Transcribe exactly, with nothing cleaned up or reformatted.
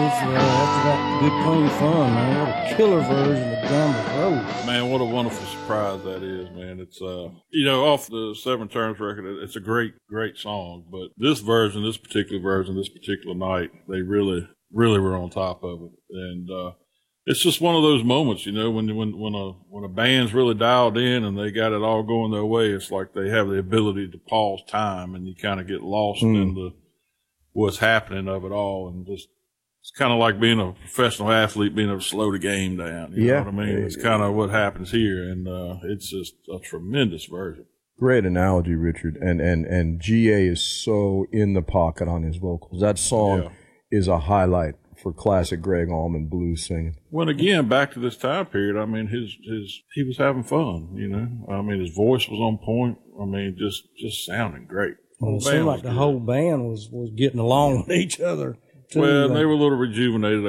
uh, after that good clean fun, man. What a killer version of Gambler's Road. Man, what a wonderful surprise that is, man. It's, uh, you know, off the Seven Terms record, it's a great, great song. But this version, this particular version, this particular night, they really, really were on top of it. And, uh, it's just one of those moments, you know, when, when, when a, when a band's really dialed in and they got it all going their way, it's like they have the ability to pause time and you kind of get lost mm. in the, what's happening of it all. And just, it's kind of like being a professional athlete, being able to slow the game down. You yeah. know what I mean? It's kind of what happens here. And, uh, it's just a tremendous version. Great analogy, Richard. And, and, and G A is so in the pocket on his vocals. That song yeah. is a highlight for classic Greg Allman blues singing. Well, again, back to this time period, I mean, his, his, he was having fun, you know. I mean, his voice was on point. I mean, just, just sounding great. Well, it seemed like the good. whole band was, was getting along with each other, too. Well, and they were a little rejuvenated